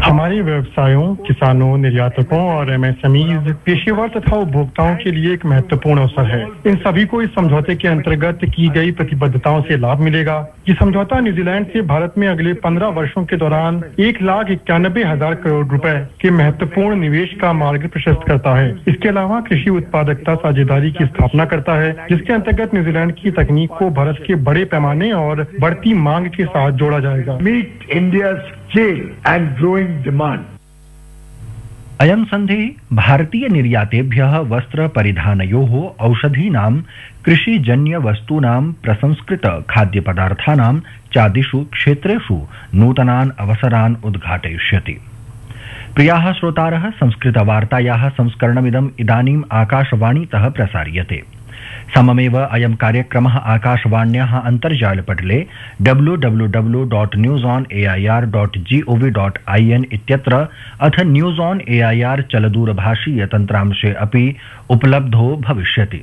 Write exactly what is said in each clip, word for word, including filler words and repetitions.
हमारे व्यवसायों, किसानों, निर्यातकों और एमएसएमईज, पेशेवर तथा उपभोक्ताओं के लिए एक महत्वपूर्ण अवसर है। इन सभी को इस समझौते के अंतर्गत की गई प्रतिबद्धताओं से लाभ मिलेगा। ये समझौता न्यूजीलैंड से भारत में अगले पंद्रह वर्षों के दौरान एक लाख इक्यानबे हजार करोड़ रुपए के महत्वपूर्ण निवेश का मार्ग प्रशस्त करता है। इसके अलावा कृषि उत्पादकता साझेदारी की स्थापना करता है, जिसके अंतर्गत न्यूजीलैंड की तकनीक को भारत के बड़े पैमाने और बढ़ती मांग के साथ जोड़ा जाएगा। Meet India's scale and growing demand. अयं सन्धिः भारतीय निर्यातेभ्यः वस्त्र परिधानयोः औषधीनां कृषिजन्य वस्तूनां प्रसंस्कृत खाद्यपदार्थानां चादिषु क्षेत्रेषु नूतनान् अवसरान् उद्घाटयिष्यति। प्रियाः श्रोतारः, संस्कृतवार्तायाः संस्करणमिदम् इदानीम् आकाशवाणीतः प्रसार्यते। सममेव अयं कार्यक्रमः आकाशवाण्याः अन्तर्जालपटले W W W dot news on A I R dot G O V dot I N इत्यत्र अथ news on A I R चलदूरभाषीय तन्त्रांशे अपि उपलब्धो भविष्यति।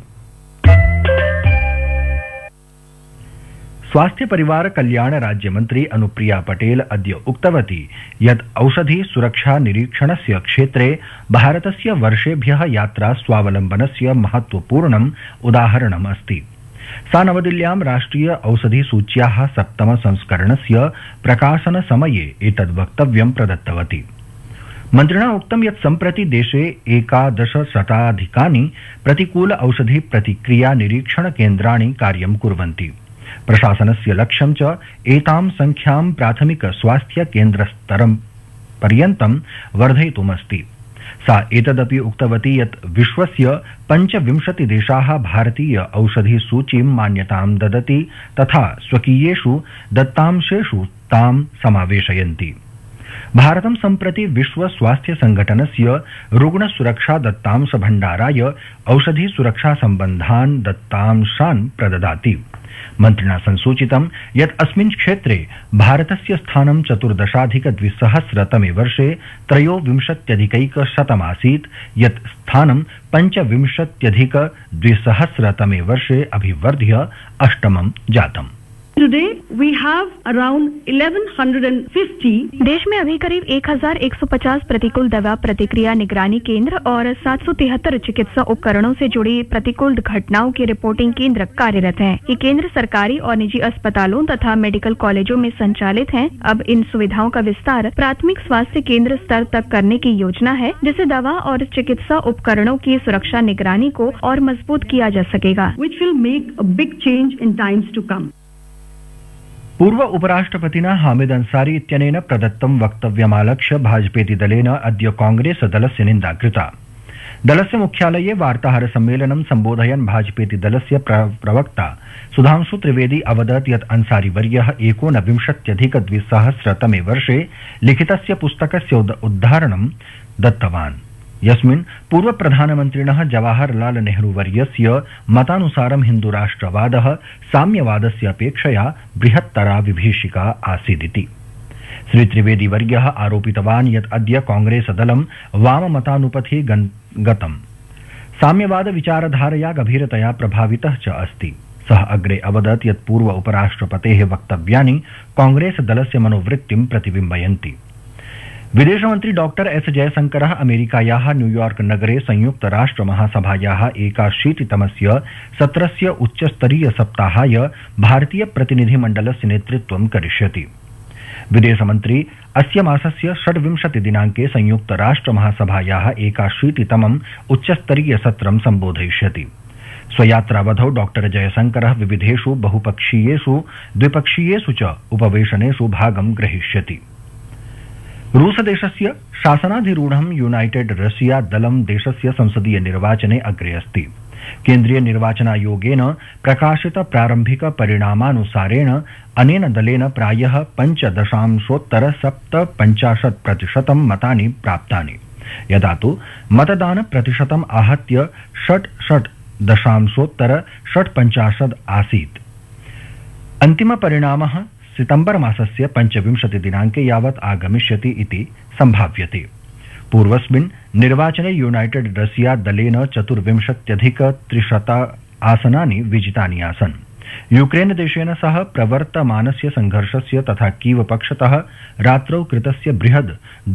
स्वास्थ्य परिवार कल्याण राज्य मंत्री अनुप्रिया पटेल अद्य उक्तवती यत् औषधि सुरक्षा निरीक्षणस्य क्षेत्रे भारतस्य वर्षेभ्यः यात्रा स्वावलम्बनस्य महत्वपूर्णम् उदाहरणम् अस्ति। सा नवदिल्ल्यां राष्ट्रिय औषधि सूच्याः सप्तम संस्करणस्य प्रकाशन समये एतद् वक्तव्यं प्रदत्तवती। मन्त्रिणा उक्तं यत् सम्प्रति देशे एकादशशताधिकानि प्रतिकूल औषधि प्रतिक्रिया निरीक्षण केन्द्राणि कार्यं कुर्वन्ति। प्रशासनस्य लक्ष्यं च एतां संख्यां प्राथमिक स्वास्थ्य केन्द्रस्तरं पर्यन्तं वर्धयितुमस्ति। सा एतदपि उक्तवती यत् विश्वस्य पञ्चविंशति देशाः भारतीय औषधि सूचीं मान्यतां ददति तथा स्वकीयेषु दत्तांशेषु तां समावेशयन्ति। भारतं सम्प्रति विश्व स्वास्थ्य संघटनस्य रुग्ण सुरक्षा दत्तांश भण्डाराय औषधि सुरक्षा सम्बन्धान् दत्तांशान् प्रददाति। मन्त्रिणा संसूचितं यत् अस्मिन् क्षेत्रे भारतस्य स्थानं चतुर्दशाधिकद्विसहस्रतमे वर्षे त्रयोविंशत्यधिकैकशतमासीत्, यत् स्थानं पञ्चविंशत्यधिकद्विसहस्रतमे वर्षे अभिवर्ध्य अष्टमं जातम्। Today we have around eleven fifty देश में अभी करीब एक हजार एक सौ पचास प्रतिकूल दवा प्रतिक्रिया निगरानी केंद्र और सात सौ तिहत्तर चिकित्सा उपकरणों से जुड़ी प्रतिकूल घटनाओं के रिपोर्टिंग केंद्र कार्यरत हैं। ये केंद्र सरकारी और निजी अस्पतालों तथा मेडिकल कॉलेजों में संचालित हैं। अब इन सुविधाओं का विस्तार प्राथमिक स्वास्थ्य केंद्र स्तर तक करने की योजना है, जिससे दवा और चिकित्सा उपकरणों की सुरक्षा निगरानी को और मजबूत किया जा सकेगा, which will make a big change in times to come. पूर्व उपराष्ट्रपतिना हामिद अंसारी इत्यनेन प्रदत्तं वक्तव्यमालक्ष्य भाजपेति दलेन अद्य कांग्रेस दलस्य निन्दा कृता। दलस्य मुख्यालये वार्ताहर सम्मेलनं सम्बोधयन् भाजपेति दलस्य प्रवक्ता सुधांशु त्रिवेदी अवदत् यत् अंसारीवर्यः एकोनविंशत्यधिकद्विसहस्रतमे वर्षे लिखितस्य पुस्तकस्य उदाहरणं दत्तवान्, यस्मिन् पूर्व प्रधानमन्त्रिणः जवाहरलाल नेहरूवर्यस्य मतानुसारं हिन्दुराष्ट्रवादः साम्यवादस्य अपेक्षया बृहत्तरा विभीषिका आसीदिति। श्री त्रिवेदीवर्यः आरोपितवान् यत् अद्य कांग्रेस दलं वाममतानुपथि गतम् साम्यवाद विचारधारया गभीरतया प्रभावितः च अस्ति। सः अग्रे अवदत् यत् पूर्व उपराष्ट्रपतेः वक्तव्यानि कांग्रेस दलस्य मनोवृत्तिं प्रतिबिम्बयन्ति। विदेशमन्त्री डॉक्टर एस जयशंकरः अमेरिकायाः न्यूयॉर्क नगरे संयुक्त राष्ट्र महासभायाः एकाशीतितमस्य सत्रस्य उच्चस्तरीय सप्ताहाय भारतीय प्रतिनिधिमण्डलस्य नेतृत्वं करिष्यति। विदेशमन्त्री अस्य मासस्य षड्विंशति दिनाङ्के संयुक्त राष्ट्र महासभायाः एकाशीतितमम् उच्चस्तरीय सत्रं सम्बोधयिष्यति। स्वयात्रावधौ डॉक्टर जयशंकरः विविधेषु बहुपक्षीयेषु द्विपक्षीयेषु च उपवेशनेषु भागं ग्रहीष्यति। रूसदेशस्य शासनाधिरूढं यूनाइटेड रशिया दलं देशस्य संसदीय निर्वाचने अग्रे अस्ति। केन्द्रीय निर्वाचनायोगेन प्रकाशित प्रारम्भिक परिणामानुसारेण अनेन दलेन प्रायः पञ्चदशांशोत्तर सप्तपञ्चाशत् प्रतिशतं मतानि प्राप्तानि, यदा तु मतदान प्रतिशतम् आहत्य षट् षट् दशांशोत्तर षट्पञ्चाशत् आसीत्। अन्तिम परिणामः सितंबर मासस्य पञ्चविंशति दिनाङ्के यावत् आगमिष्यति इति सम्भाव्यते। पूर्वस्मिन् निर्वाचने यूनाइटेड रशिया दलेन चतुर्विंशत्यधिक त्रिशत आसनानि विजितानि आसन्। यूक्रेन देशेन सह प्रवर्तमानस्य संघर्षस्य तथा कीव पक्षतः रात्रौ कृतस्य बृहद्